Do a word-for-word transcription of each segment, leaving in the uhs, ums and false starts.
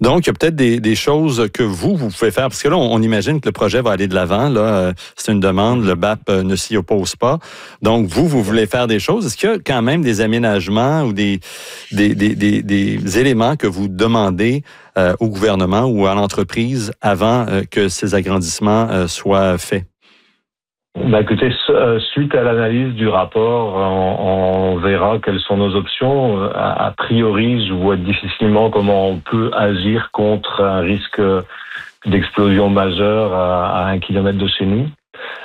Donc, il y a peut-être des, des choses que vous, vous pouvez faire, parce que là, on, on imagine que le projet va aller de l'avant. Là, euh, c'est une demande, le B A P euh, ne s'y oppose pas. Donc, vous, vous voulez faire des choses. Est-ce qu'il y a quand même des aménagements ou des, des, des, des, des éléments que vous demandez euh, au gouvernement ou à l'entreprise avant euh, que ces agrandissements euh, soient faits? Ben écoutez, suite à l'analyse du rapport, on, on verra quelles sont nos options. A, a priori, je vois difficilement comment on peut agir contre un risque d'explosion majeure à, à un kilomètre de chez nous.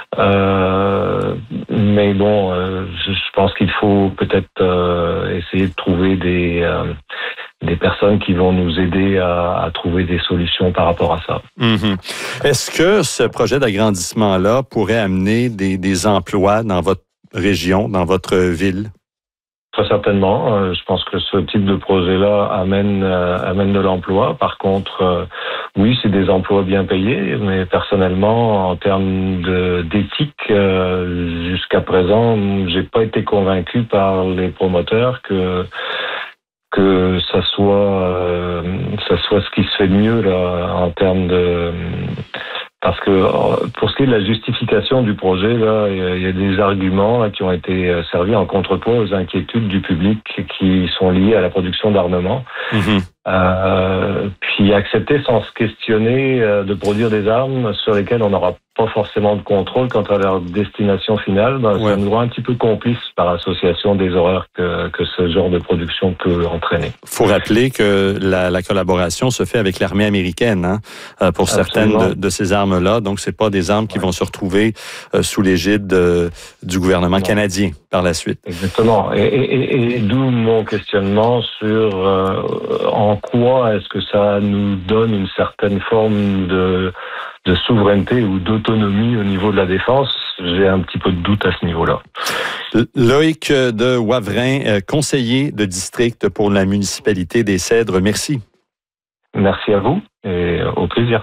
Euh, mais bon, euh, je, je pense qu'il faut peut-être euh, essayer de trouver des euh, des personnes qui vont nous aider à, à trouver des solutions par rapport à ça. Mm-hmm. Est-ce que ce projet d'agrandissement-là pourrait amener des, des emplois dans votre région, dans votre ville? Très certainement. Euh, je pense que ce type de projet-là amène euh, amène de l'emploi. Par contre, euh, oui, c'est des emplois bien payés, mais personnellement, en termes de, d'éthique, euh, jusqu'à présent, j'ai pas été convaincu par les promoteurs que que ça soit euh, ça soit ce qui se fait de mieux là en termes de parce que pour ce qui est de la justification du projet là, il y a des arguments là, qui ont été servis en contrepoids aux inquiétudes du public qui sont liées à la production d'armements. Mm-hmm. Euh, puis accepter sans se questionner euh, de produire des armes sur lesquelles on n'aura pas forcément de contrôle quant à leur destination finale, ben, ouais. Ça nous rend un petit peu complices par association des horreurs que, que ce genre de production peut entraîner. Il faut rappeler que la, la collaboration se fait avec l'armée américaine hein, euh, pour Absolument. certaines de, de ces armes-là. Donc, c'est pas des armes qui ouais. vont se retrouver euh, sous l'égide de, du gouvernement non. canadien par la suite. Exactement. Et, et, et d'où mon questionnement sur euh, en quoi est-ce que ça nous donne une certaine forme de, de souveraineté ou d'autonomie au niveau de la défense. J'ai un petit peu de doute à ce niveau-là. Loïc de Wavrin, conseiller de district pour la municipalité des Cèdres, merci. Merci à vous et au plaisir.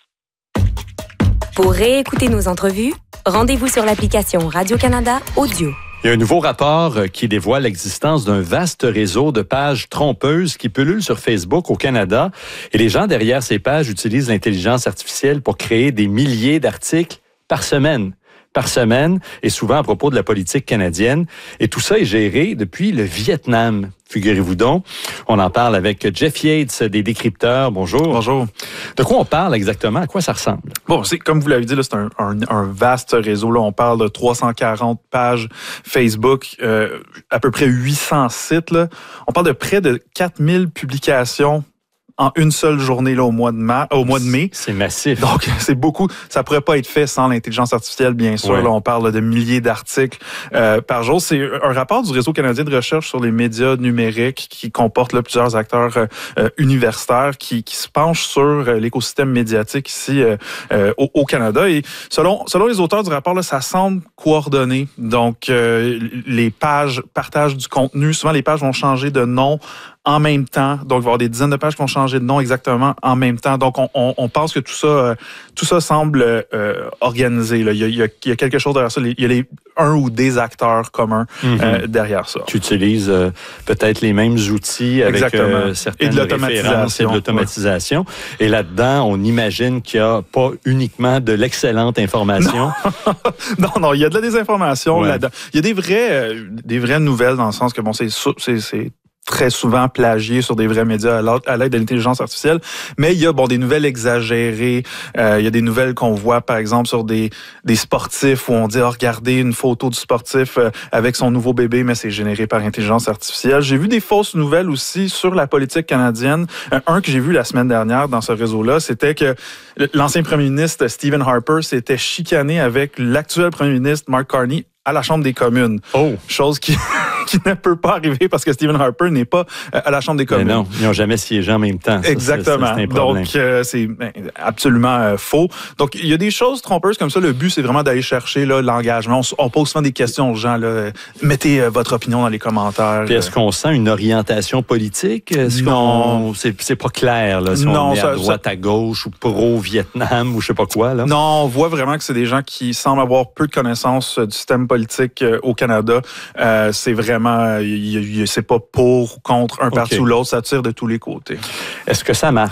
Pour réécouter nos entrevues, rendez-vous sur l'application Radio-Canada Audio. Il y a un nouveau rapport qui dévoile l'existence d'un vaste réseau de pages trompeuses qui pullulent sur Facebook au Canada. Et les gens derrière ces pages utilisent l'intelligence artificielle pour créer des milliers d'articles par semaine. par semaine, et souvent à propos de la politique canadienne. Et tout ça est géré depuis le Vietnam, figurez-vous donc. On en parle avec Jeff Yates des Décrypteurs. Bonjour. Bonjour. De quoi on parle exactement? À quoi ça ressemble? Bon, c'est comme vous l'avez dit, là, c'est un, un, un vaste réseau. Là, on parle de trois cent quarante pages Facebook, euh, à peu près huit cents sites. Là. On parle de près de quatre mille publications en une seule journée là, au mois de mai. Au mois de mai. C'est massif. Donc, c'est beaucoup. Ça pourrait pas être fait sans l'intelligence artificielle, bien sûr. Ouais. Là, on parle de milliers d'articles euh, par jour. C'est un rapport du Réseau canadien de recherche sur les médias numériques qui comporte là, plusieurs acteurs euh, universitaires qui, qui se penchent sur euh, l'écosystème médiatique ici euh, euh, au, au Canada. Et selon, selon les auteurs du rapport, là, ça semble coordonné. Donc, euh, les pages partagent du contenu. Souvent, les pages vont changer de nom en même temps. Donc, il va y avoir des dizaines de pages qui vont changer de nom exactement en même temps. Donc, on, on, on pense que tout ça, euh, tout ça semble euh, organisé. Là. Il, y a, il, y a, il y a quelque chose derrière ça. Il y a les, un ou des acteurs communs mm-hmm. euh, derrière ça. Tu utilises euh, peut-être les mêmes outils avec euh, certaines et de l'automatisation. Et de l'automatisation. Ouais. Et là-dedans, on imagine qu'il n'y a pas uniquement de l'excellente information. Non, non, non, il y a de la désinformation ouais. là-dedans. Il y a des vraies, euh, des vraies nouvelles dans le sens que, bon, c'est... c'est, c'est très souvent plagié sur des vrais médias à l'aide de l'intelligence artificielle. Mais il y a bon des nouvelles exagérées. Euh, il y a des nouvelles qu'on voit, par exemple, sur des, des sportifs où on dit oh, « regardez une photo du sportif euh, avec son nouveau bébé », mais c'est généré par intelligence artificielle. J'ai vu des fausses nouvelles aussi sur la politique canadienne. Un que j'ai vu la semaine dernière dans ce réseau-là, c'était que l'ancien premier ministre Stephen Harper s'était chicané avec l'actuel premier ministre Mark Carney à la Chambre des communes. Oh. Chose qui, qui ne peut pas arriver parce que Stephen Harper n'est pas à la Chambre des communes. Mais non, ils n'ont jamais siégé en même temps. Exactement. Ça, c'est, c'est Donc, euh, c'est ben, absolument euh, faux. Donc, il y a des choses trompeuses comme ça. Le but, c'est vraiment d'aller chercher là, l'engagement. On, on pose souvent des questions aux gens. Là. Mettez euh, votre opinion dans les commentaires. Puis est-ce qu'on sent une orientation politique? Est-ce non. Qu'on, c'est, c'est pas clair, là, si non, on est ça, à droite, ça... à gauche, ou pro-Vietnam, ou je sais pas quoi. Là. Non, on voit vraiment que c'est des gens qui semblent avoir peu de connaissances du système politique euh, au Canada. Euh, c'est vraiment, y, y, c'est pas pour ou contre un okay. parti ou l'autre, ça tire de tous les côtés. Est-ce que ça marche?